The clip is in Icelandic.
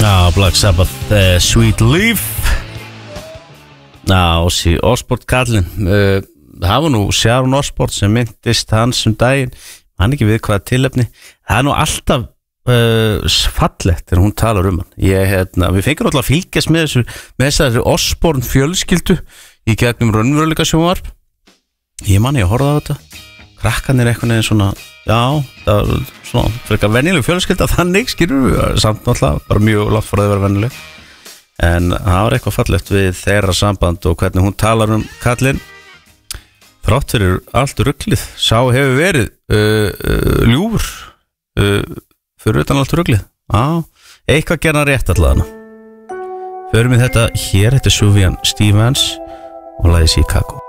Já, Black Sabbath, Sweet Leaf. Já, Ozzy Osbourne kallinn. Það var nú Sharon Osbourne sem myndist hans daginn. Hann ekki við hvaða tilefni. Það nú alltaf fallegt þegar hún talar hann. Við fengum alltaf að fylgjast með þessari Osbourne fjölskyldu í gegnum raunveruleika sjónvarp. Ég að horfa á þetta. Krakkarnir eitthvað neginn svona, já, það var svona frekar venjuleg fjölskylda þannig, skilur við, samt náttúrulega bara mjög langt frá því að vera venjuleg. En það var eitthvað fallegt við þeirra samband og hvernig hún talar kallinn. Þrátt fyrir allt ruglið, sá hefur verið ljúfur fyrir utan allt ruglið. Já, eitthvað gerna rétt allavega. Förum við þetta hér, þetta Sufjan Stevens og lagið Chicago.